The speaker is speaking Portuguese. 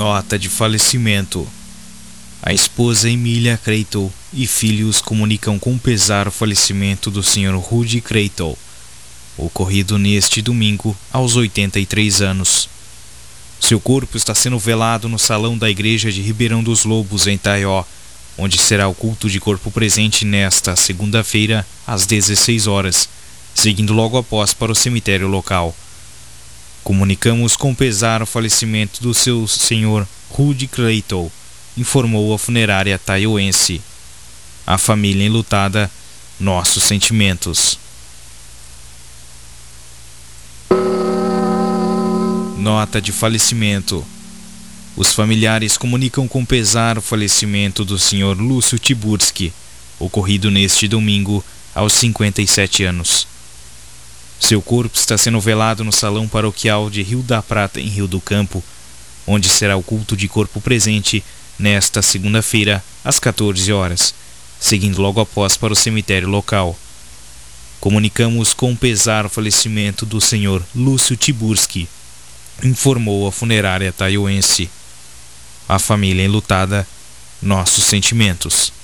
Nota de falecimento. A esposa Emília Creighton e filhos comunicam com pesar o falecimento do Sr. Rudy Creighton, ocorrido neste domingo aos 83 anos. Seu corpo está sendo velado no salão da igreja de Ribeirão dos Lobos, em Taió, onde será o culto de corpo presente nesta segunda-feira às 16 horas, seguindo logo após para o cemitério local. Comunicamos com pesar o falecimento do seu Sr. Rudy Creighton, informou a funerária taioense. A família enlutada, nossos sentimentos. Nota de falecimento. Os familiares comunicam com pesar o falecimento do Sr. Lúcio Tiburski, ocorrido neste domingo aos 57 anos. Seu corpo está sendo velado no salão paroquial de Rio da Prata, em Rio do Campo, onde será o culto de corpo presente nesta segunda-feira, às 14 horas, seguindo logo após para o cemitério local. Comunicamos com pesar o falecimento do Sr. Lúcio Tiburski, informou a funerária taioense. A família enlutada, nossos sentimentos.